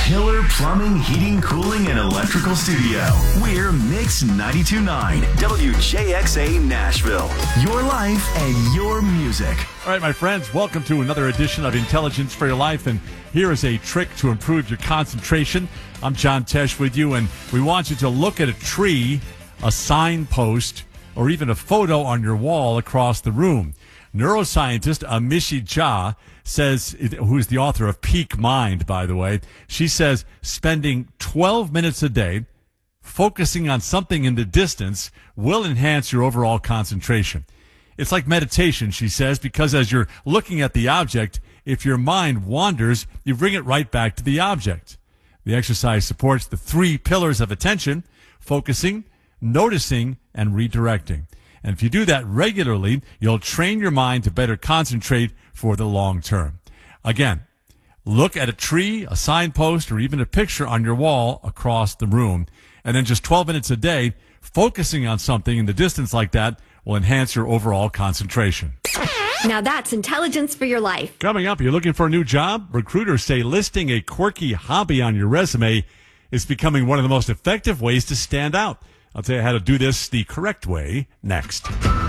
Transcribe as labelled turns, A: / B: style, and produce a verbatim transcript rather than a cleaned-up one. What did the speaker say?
A: Pillar Plumbing, Heating, Cooling, and Electrical Studio. We're Mix ninety-two point nine, W J X A Nashville. Your life and your music.
B: All right, my friends, welcome to another edition of Intelligence for Your Life. And here is a trick to improve your concentration. I'm John Tesh with you, and we want you to look at a tree, a signpost, or even a photo on your wall across the room. Neuroscientist Amishi Jha says, who's the author of Peak Mind, by the way, she says spending twelve minutes a day focusing on something in the distance will enhance your overall concentration. It's like meditation, she says, because as you're looking at the object, if your mind wanders, you bring it right back to the object. The exercise supports the three pillars of attention: focusing, noticing, and redirecting. And if you do that regularly, you'll train your mind to better concentrate for the long term. Again, look at a tree, a signpost, or even a picture on your wall across the room. And then just twelve minutes a day, focusing on something in the distance like that will enhance your overall concentration.
C: Now that's intelligence for your life.
B: Coming up, you're looking for a new job? Recruiters say listing a quirky hobby on your resume is becoming one of the most effective ways to stand out. I'll tell you how to do this the correct way next.